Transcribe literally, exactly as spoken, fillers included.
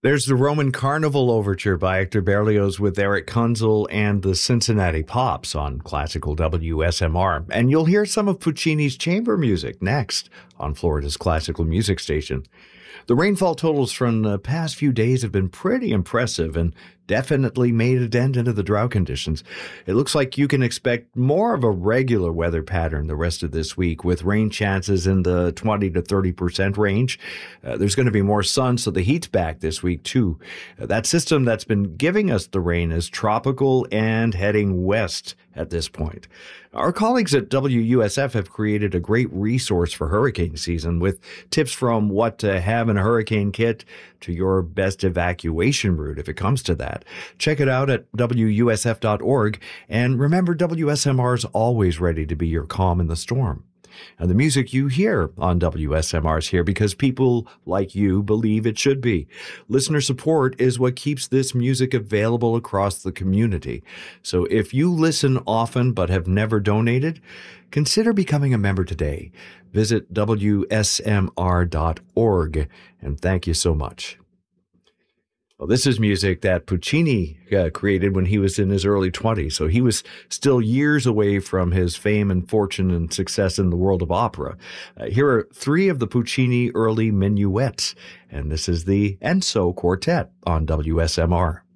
There's the Roman Carnival Overture by Hector Berlioz with Eric Kunzel and the Cincinnati Pops on classical W S M R. And you'll hear some of Puccini's chamber music next on Florida's classical music station. The rainfall totals from the past few days have been pretty impressive and definitely made a dent into the drought conditions. It looks like you can expect more of a regular weather pattern the rest of this week, with rain chances in the twenty to thirty percent range. Uh, there's going to be more sun, so the heat's back this week too. Uh, that system that's been giving us the rain is tropical and heading west at this point. Our colleagues at W U S F have created a great resource for hurricane season with tips from what to have in a hurricane kit to your best evacuation route if it comes to that. Check it out at W U S F dot org, and remember, W S M R is always ready to be your calm in the storm. And the music you hear on W S M R is here because people like you believe it should be. Listener support is what keeps this music available across the community. So if you listen often but have never donated, consider becoming a member today. Visit W S M R dot org, and thank you so much. Well, this is music that Puccini uh, created when he was in his early twenties, so he was still years away from his fame and fortune and success in the world of opera. Uh, here are three of the Puccini early minuets, and this is the Enso Quartet on W S M R.